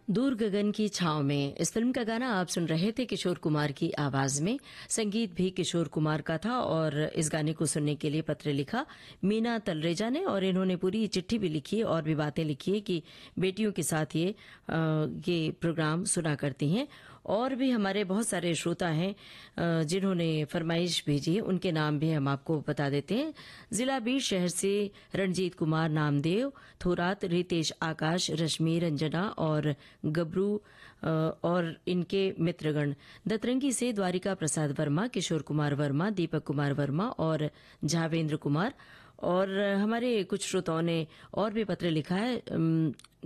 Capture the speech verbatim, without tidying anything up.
दूर गगन की छांव में इस फिल्म का गाना आप सुन रहे थे किशोर कुमार की आवाज में। संगीत भी किशोर कुमार का था और इस गाने को सुनने के लिए पत्र लिखा मीना तलरेजा ने, और इन्होंने पूरी चिट्ठी भी लिखी और भी बातें लिखी है कि बेटियों के साथ ये आ, ये प्रोग्राम सुना करती हैं। और भी हमारे बहुत सारे श्रोता हैं जिन्होंने फरमाइश भेजी है, उनके नाम भी हम आपको बता देते हैं। जिला बीर शहर से रणजीत कुमार, नामदेव, थोरात, रितेश, आकाश, रश्मि, रंजना और गबरू और इनके मित्रगण। दतरंगी से द्वारिका प्रसाद वर्मा, किशोर कुमार वर्मा, दीपक कुमार वर्मा और झावेंद्र कुमार। और हमारे कुछ श्रोताओं ने और भी पत्र लिखा है।